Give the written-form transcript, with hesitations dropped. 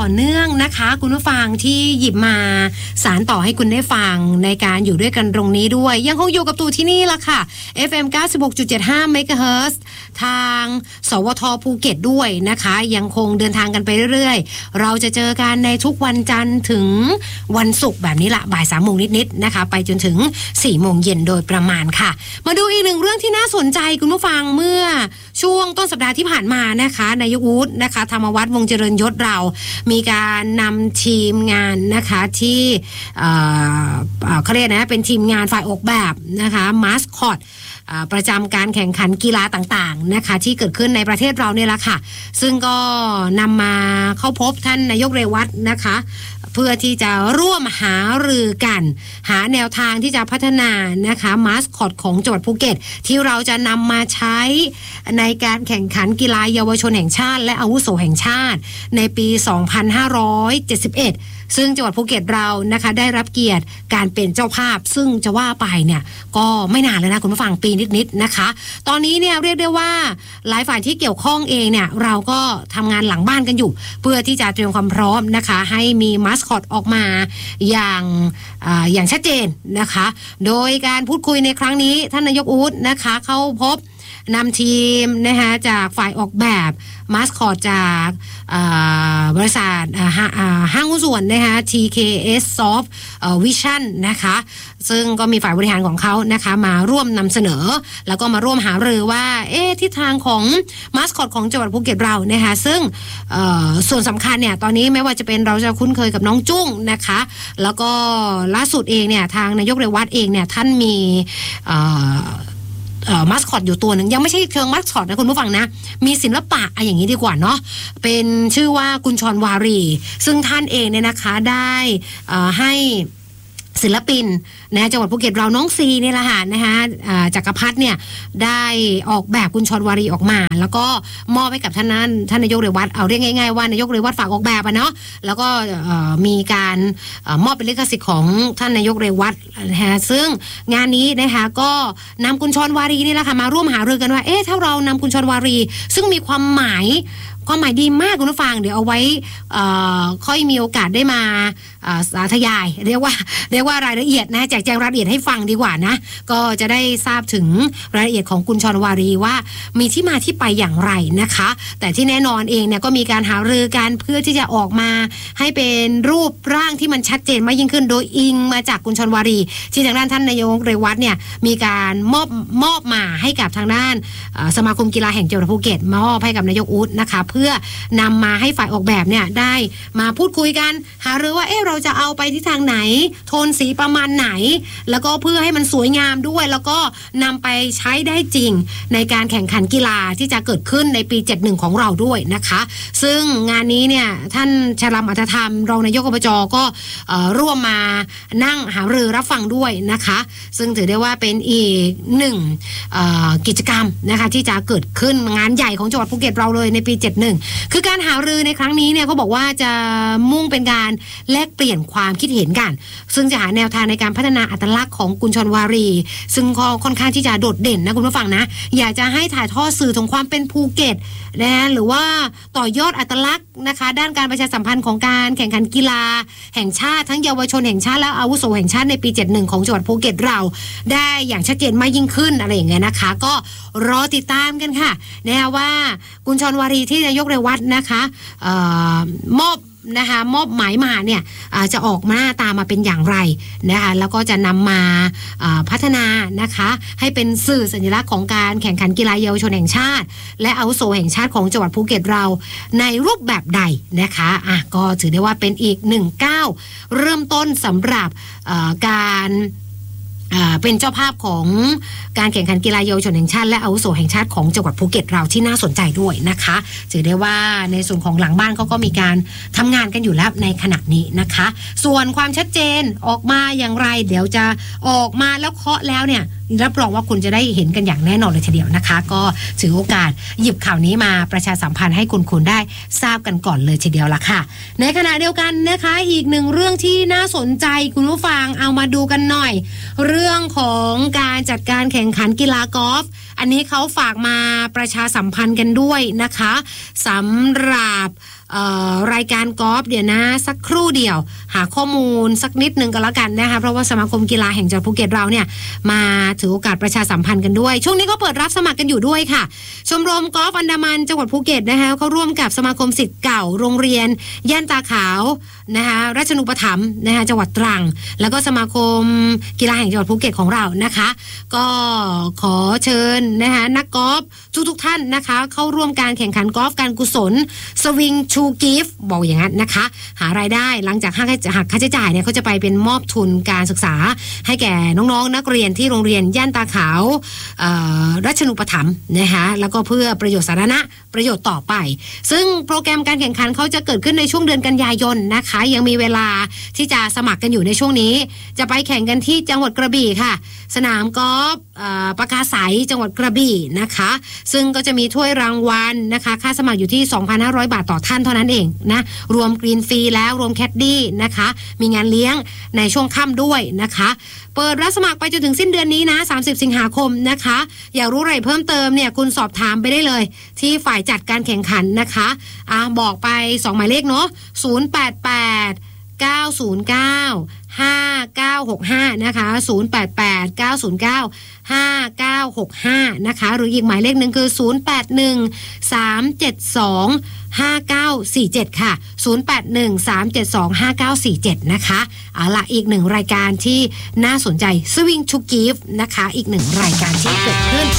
เนื่องนะคะคุณผู้ฟังที่หยิบมาสารต่อให้คุณได้ฟังในการอยู่ด้วยกันตรงนี้ด้วยยังคงอยู่กับตูที่นี่ละค่ะ FM 96.75 เมกะเฮิรตซ์ทางสวทภูเก็ตด้วยนะคะยังคงเดินทางกันไปเรื่อยๆเราจะเจอกันในทุกวันจันทร์ถึงวันศุกร์แบบนี้ละบ่าย 3 โมงนิดๆนะคะไปจนถึง 4 โมงเย็นโดยประมาณค่ะมาดูอีกหนึ่งเรื่องที่น่าสนใจคุณผู้ฟังเมื่อช่วงต้นสัปดาห์ที่ผ่านมานะคะนายกอู๊ดนะคะธรรมวัฒน์วงศ์เจริญยศเรามีการนำทีมงานนะคะที่เขาเรียกนะเป็นทีมงานฝ่ายออกแบบนะคะมาสคอตประจำการแข่งขันกีฬาต่างๆนะคะที่เกิดขึ้นในประเทศเราเนี่ยแหละค่ะซึ่งก็นำมาเข้าพบท่านนายกเรวัตนะคะเพื่อที่จะร่วมหารือกันหาแนวทางที่จะพัฒนานะคะมาสคอตของจังหวัดภูเก็ตที่เราจะนำมาใช้ในการแข่งขันกีฬาเยาวชนแห่งชาติและอาวุโสแห่งชาติในปี 2571ซึ่งจังหวัดภูเก็ตเรานะคะได้รับเกียรติการเป็นเจ้าภาพซึ่งจะว่าไปเนี่ยก็ไม่นานเลยนะคุณผู้ฟังปีนิดๆนะคะตอนนี้เนี่ยเรียกได้ว่าหลายฝ่ายที่เกี่ยวข้องเองเนี่ยเราก็ทำงานหลังบ้านกันอยู่เพื่อที่จะเตรียมความพร้อมนะคะให้มีมาสคอตออกมาอย่างชัดเจนนะคะโดยการพูดคุยในครั้งนี้ท่านนายกอู๊ดนะคะเข้าพบนำทีมนะคะจากฝ่ายออกแบบมาสคอตจากบริษัทห้างหุ้นส่วนนะคะ TKS Soft Vision นะคะซึ่งก็มีฝ่ายบริหารของเขานะคะมาร่วมนำเสนอแล้วก็มาร่วมหารือว่าทิศทางของมาสคอตของจังหวัดภูเก็ตเรานะคะซึ่งส่วนสำคัญเนี่ยตอนนี้ไม่ว่าจะเป็นเราจะคุ้นเคยกับน้องจุ้งนะคะแล้วก็ล่าสุดเองเนี่ยทางนายกเรวัตเองเนี่ยท่านมีมาสคอตอยู่ตัวหนึ่งยังไม่ใช่เชิงมาสคอตนะคุณผู้ฟังนะมีศิลปะอย่างนี้ดีกว่าเนาะเป็นชื่อว่ากุญชรวารีซึ่งท่านเองเนี่ยนะคะได้ให้ศิลปินนะจังหวัดภูเก็ตเราน้องซีนี่แหละค่ะนะคะจักรพัฒน์เนี่ยได้ออกแบบกุญชรวารีออกมาแล้วก็มอบให้กับท่านนายกเรวัตเอาเรียกง่ายๆว่านายกเรวัตฝากออกแบบเนาะแล้วก็มีการมอบเป็นลิขสิทธิ์ของท่านนายกเรวัตนะคะซึ่งงานนี้นะคะก็นำกุญชรวารีนี่แหละค่ะมาร่วมหารือกันว่าถ้าเรานำกุญชรวารีซึ่งมีความหมายดีมากคุณผู้ฟังเดี๋ยวเอาไว้ค่อยมีโอกาสได้มาสาธยายเรียกว่ารายละเอียดนะแจกแจงรายละเอียดให้ฟังดีกว่านะก็จะได้ทราบถึงรายละเอียดของกุญชรวารีว่ามีที่มาที่ไปอย่างไรนะคะแต่ที่แน่นอนเองเนี่ยก็มีการหารือกันเพื่อที่จะออกมาให้เป็นรูปร่างที่มันชัดเจนมากยิ่งขึ้นโดยอิงมาจากกุญชรวารีที่ทางด้านท่านนายกเรวัตเนี่ยมีการมอบมาให้กับทางด้านสมาคมกีฬาแห่งจังหวัดภูเก็ตมอบให้กับนายกอู๊ดนะคะเพื่อนำมาให้ฝ่ายออกแบบเนี่ยได้มาพูดคุยกันหารือว่าเราจะเอาไปที่ทางไหนโทนสีประมาณไหนแล้วก็เพื่อให้มันสวยงามด้วยแล้วก็นำไปใช้ได้จริงในการแข่งขันกีฬาที่จะเกิดขึ้นในปี71ของเราด้วยนะคะซึ่งงานนี้เนี่ยท่านชลัมอัฏฐธรรมรองนายกอบจก็ร่วมมานั่งหารือรับฟังด้วยนะคะซึ่งถือได้ว่าเป็นอีกหนึ่งกิจกรรมนะคะที่จะเกิดขึ้นงานใหญ่ของจังหวัดภูเก็ตเราเลยในปี71คือการหารือในครั้งนี้เนี่ยเขาบอกว่าจะมุ่งเป็นการแลกเปลี่ยนความคิดเห็นกันซึ่งจะหาแนวทางในการพัฒนาอัตลักษณ์ของกุญชรวารีซึ่งก็ค่อนข้างที่จะโดดเด่นนะคุณผู้ฟังนะอยากจะให้ถ่ายทอดสื่อถึงความเป็นภูเก็ตนะหรือว่าต่อยอดอัตลักษณ์นะคะด้านการประชาสัมพันธ์ของการแข่งขันกีฬาแห่งชาติทั้งเยาวชนแห่งชาติและอาวุโสแห่งชาติในปี71ของจังหวัดภูเก็ตเราได้อย่างชัดเจนมากยิ่งขึ้นอะไรอย่างเงี้ยนะคะก็รอติดตามกันค่ะนะว่ากุญชรวารีที่นายกเรวัตนะคะมอบหมายมาเนี่ยจะออกมาตามมาเป็นอย่างไรนะคะแล้วก็จะนำมาพัฒนานะคะให้เป็นสื่อสัญลักษณ์ของการแข่งขันกีฬาเยาวชนแห่งชาติและอาวุโสแห่งชาติของจังหวัดภูเก็ตเราในรูปแบบใดนะคะก็ถือได้ว่าเป็นอีก1 ก้าวเริ่มต้นสำหรับการเป็นเจ้าภาพของการแข่งขันกีฬาเยาวชนแห่งชาติและอาวุโสแห่งชาติของจังหวัดภูเก็ตเราที่น่าสนใจด้วยนะคะถือได้ว่าในส่วนของหลังบ้านเขาก็มีการทำงานกันอยู่แล้วในขณะนี้นะคะส่วนความชัดเจนออกมาอย่างไรเดี๋ยวจะออกมาแล้วเคาะแล้วเนี่ยรับรองว่าคุณจะได้เห็นกันอย่างแน่นอนเลยทีเดียวนะคะก็ถือโอกาสหยิบข่าวนี้มาประชาสัมพันธ์ให้คุณได้ทราบกันก่อนเลยทีเดียวละค่ะในขณะเดียวกันนะคะอีกหนึ่งเรื่องที่น่าสนใจคุณผู้ฟังเอามาดูกันหน่อยเรื่องของการจัดการแข่งขันกีฬากอล์ฟอันนี้เขาฝากมาประชาสัมพันธ์กันด้วยนะคะสำหรับรายการกอล์ฟเดี๋ยวนะสักครู่เดียวหาข้อมูลสักนิดนึงก็แล้วกันนะคะเพราะว่าสมาคมกีฬาแห่งจังหวัดภูเก็ตเราเนี่ยมาถือโอกาสประชาสัมพันธ์กันด้วยช่วงนี้ก็เปิดรับสมัครกันอยู่ด้วยค่ะชมรมกอล์ฟอันดามันจังหวัดภูเก็ตนะคะเขาร่วมกับสมาคมศิษย์เก่าโรงเรียนย่านตาขาวนะคะราชนุปถัมภ์นะคะจังหวัดตรังแล้วก็สมาคมกีฬาแห่งจังหวัดภูเก็ตของเรานะคะก็ขอเชิญนะคะนักกอล์ฟทุกท่านนะคะเข้าร่วมการแข่งขันกอล์ฟการกุศลสวิงชูกิฟต์บอกอย่างนั้นนะคะหารายได้หลังจากหักค่าใช้จ่ายเนี่ยเขาจะไปเป็นมอบทุนการศึกษาให้แก่น้องๆนักเรียนที่โรงเรียนย่านตาขาวราชนุปถัมภ์นะคะแล้วก็เพื่อประโยชน์สาธารณะประโยชน์ต่อไปซึ่งโปรแกรมการแข่งขันเขาจะเกิดขึ้นในช่วงเดือนกันยายนนะคะยังมีเวลาที่จะสมัครกันอยู่ในช่วงนี้จะไปแข่งกันที่จังหวัดกระบี่ค่ะสนามกอล์ฟปากาไสจังหวัดกระบี่นะคะซึ่งก็จะมีถ้วยรางวัลนะคะค่าสมัครอยู่ที่ 2,500 บาทต่อท่านเท่านั้นเองนะรวมกรีนฟรีแล้วรวมแคดดี้นะคะมีงานเลี้ยงในช่วงค่ำด้วยนะคะเปิดรับสมัครไปจนถึงสิ้นเดือนนี้นะ30สิงหาคมนะคะอยากรู้อะไรเพิ่มเติมเนี่ยคุณสอบถามไปได้เลยที่ฝ่ายจัดการแข่งขันนะคะบอกไป2หมายเลขเนาะ088 909 5965นะคะ088 909 5965นะคะหรืออีกหมายเลขหนึ่งคือ081 372 5947ค่ะ081 372 5947นะคะเอาล่ะอีกหนึ่งรายการที่น่าสนใจ Swing to Give นะคะอีกหนึ่งรายการที่เกิดขึ้น